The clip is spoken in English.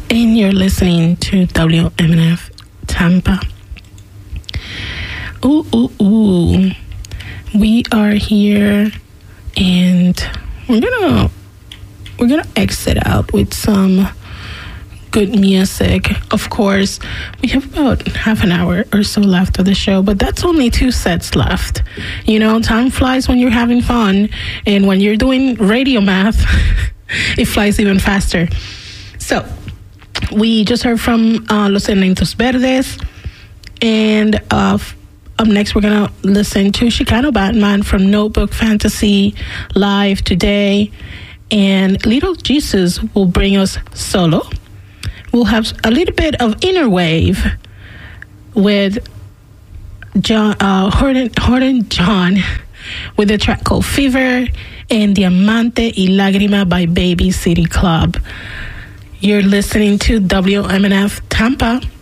and you're listening to WMNF Tampa. Ooh. We are here, and we're gonna exit out with some good music. Of course, we have about half an hour or so left of the show, but that's only 2 sets left. You know, time flies when you're having fun, and when you're doing radio math, it flies even faster. So, we just heard from Los Enanitos Verdes, and up next, we're going to listen to Chicano Batman from Notebook Fantasy live today, and Little Jesus will bring us Solo. We'll have a little bit of Inner Wave with Horton John with a track called Fever, and Diamante y Lágrima by Baby City Club. You're listening to WMNF Tampa.